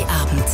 ARD-Abend.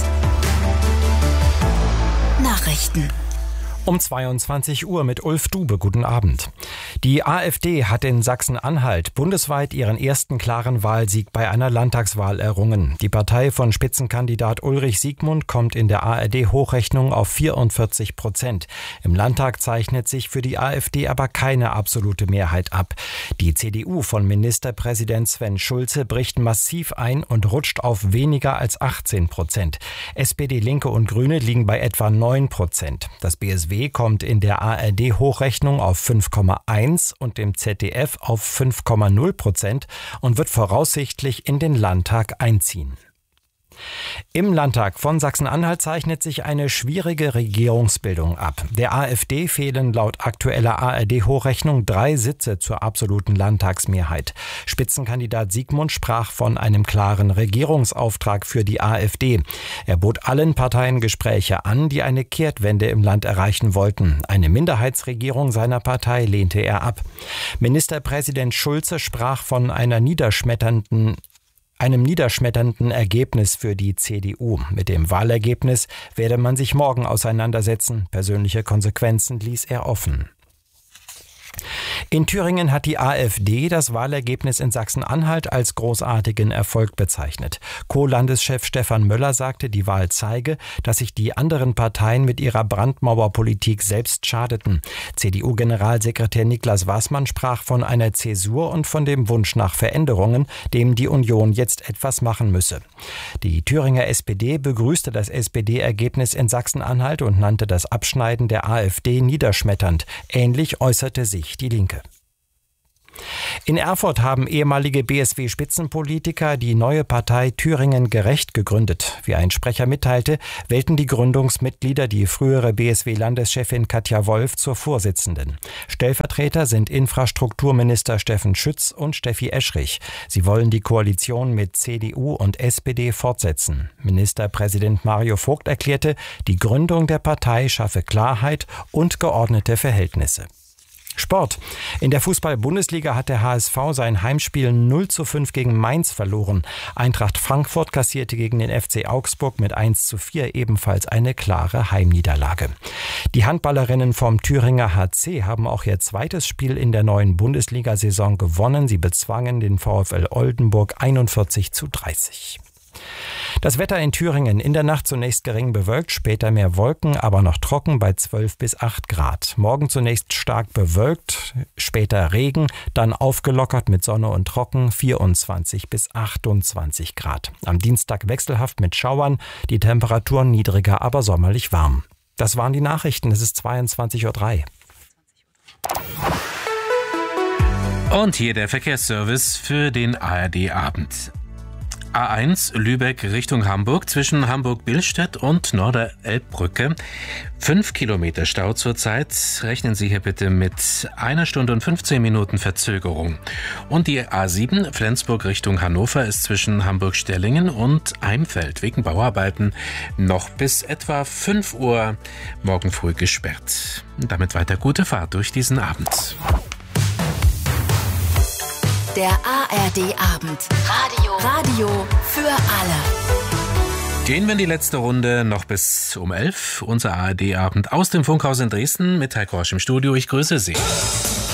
Nachrichten. Um 22 Uhr mit Ulf Dube. Guten Abend. Die AfD hat in Sachsen-Anhalt bundesweit ihren ersten klaren Wahlsieg bei einer Landtagswahl errungen. Die Partei von Spitzenkandidat Ulrich Siegmund kommt in der ARD-Hochrechnung auf 44%. Im Landtag zeichnet sich für die AfD aber keine absolute Mehrheit ab. Die CDU von Ministerpräsident Sven Schulze bricht massiv ein und rutscht auf weniger als 18%. SPD, Linke und Grüne liegen bei etwa 9%. Das BSW kommt in der ARD-Hochrechnung auf 5,1 und im ZDF auf 5,0% und wird voraussichtlich in den Landtag einziehen. Im Landtag von Sachsen-Anhalt zeichnet sich eine schwierige Regierungsbildung ab. Der AfD fehlen laut aktueller ARD-Hochrechnung 3 Sitze zur absoluten Landtagsmehrheit. Spitzenkandidat Siegmund sprach von einem klaren Regierungsauftrag für die AfD. Er bot allen Parteien Gespräche an, die eine Kehrtwende im Land erreichen wollten. Eine Minderheitsregierung seiner Partei lehnte er ab. Ministerpräsident Schulze sprach von einem niederschmetternden Ergebnis für die CDU. Mit dem Wahlergebnis werde man sich morgen auseinandersetzen. Persönliche Konsequenzen ließ er offen. In Thüringen hat die AfD das Wahlergebnis in Sachsen-Anhalt als großartigen Erfolg bezeichnet. Co-Landeschef Stefan Möller sagte, die Wahl zeige, dass sich die anderen Parteien mit ihrer Brandmauerpolitik selbst schadeten. CDU-Generalsekretär Niklas Waßmann sprach von einer Zäsur und von dem Wunsch nach Veränderungen, dem die Union jetzt etwas machen müsse. Die Thüringer SPD begrüßte das SPD-Ergebnis in Sachsen-Anhalt und nannte das Abschneiden der AfD niederschmetternd. Ähnlich äußerte sich die Linke. In Erfurt haben ehemalige BSW-Spitzenpolitiker die neue Partei Thüringen gerecht gegründet. Wie ein Sprecher mitteilte, wählten die Gründungsmitglieder die frühere BSW-Landeschefin Katja Wolf zur Vorsitzenden. Stellvertreter sind Infrastrukturminister Steffen Schütz und Steffi Eschrich. Sie wollen die Koalition mit CDU und SPD fortsetzen. Ministerpräsident Mario Vogt erklärte, die Gründung der Partei schaffe Klarheit und geordnete Verhältnisse. Sport. In der Fußball-Bundesliga hat der HSV sein Heimspiel 0:5 gegen Mainz verloren. Eintracht Frankfurt kassierte gegen den FC Augsburg mit 1:4 ebenfalls eine klare Heimniederlage. Die Handballerinnen vom Thüringer HC haben auch ihr zweites Spiel in der neuen Bundesliga-Saison gewonnen. Sie bezwangen den VfL Oldenburg 41:30. Das Wetter in Thüringen: in der Nacht zunächst gering bewölkt, später mehr Wolken, aber noch trocken bei 12 bis 8 Grad. Morgen zunächst stark bewölkt, später Regen, dann aufgelockert mit Sonne und Trocken, 24 bis 28 Grad. Am Dienstag wechselhaft mit Schauern, die Temperaturen niedriger, aber sommerlich warm. Das waren die Nachrichten, es ist 22:03 Uhr. Und hier der Verkehrsservice für den ARD-Abend. A1 Lübeck Richtung Hamburg zwischen Hamburg-Billstedt und Norderelbbrücke. 5 Kilometer Stau zurzeit. Rechnen Sie hier bitte mit 1 Stunde und 15 Minuten Verzögerung. Und die A7 Flensburg Richtung Hannover ist zwischen Hamburg-Stellingen und Eimfeld wegen Bauarbeiten noch bis etwa 5 Uhr morgen früh gesperrt. Und damit weiter gute Fahrt durch diesen Abend. Der ARD-Abend. Radio für alle. Gehen wir in die letzte Runde noch bis um 11. Unser ARD-Abend aus dem Funkhaus in Dresden mit Heiko Horsch im Studio. Ich grüße Sie.